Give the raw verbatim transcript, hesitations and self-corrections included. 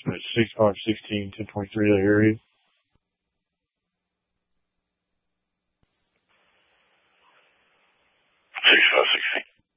approximate six five sixteen, ten twenty-three area. six five sixteen.